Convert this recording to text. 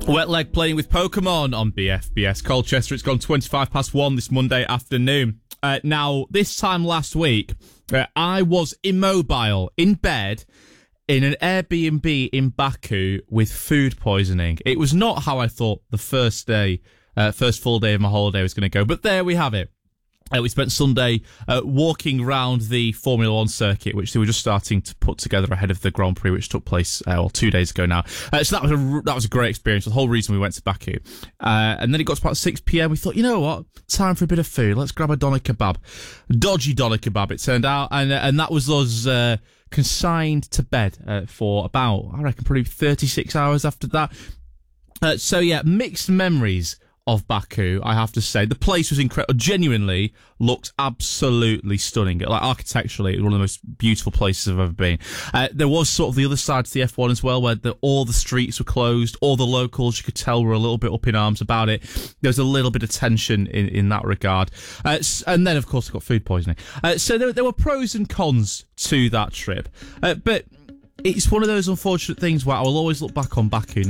Wet leg playing with Pokemon on BFBS Colchester. It's gone 1:25 this Monday afternoon. Now, this time last week, I was immobile in bed in an Airbnb in Baku with food poisoning. It was not how I thought the first full day of my holiday was going to go, but there we have it. We spent Sunday walking around the Formula One circuit, which they were just starting to put together ahead of the Grand Prix, which took place 2 days ago now. So that was a great experience. The whole reason we went to Baku. And then it got to about 6 p.m. We thought, you know what? Time for a bit of food. Let's grab a doner kebab. Dodgy doner kebab, it turned out. And that was us consigned to bed for about, I reckon, probably 36 hours after that. So yeah, mixed memories of Baku, I have to say. The place was incredible. Genuinely looked absolutely stunning. Like, architecturally, it was one of the most beautiful places I've ever been. There was sort of the other side to the F1 as well, where all the streets were closed. All the locals, you could tell, were a little bit up in arms about it. There was a little bit of tension in that regard. And then, of course, I got food poisoning. So there were pros and cons to that trip. But it's one of those unfortunate things where I will always look back on Baku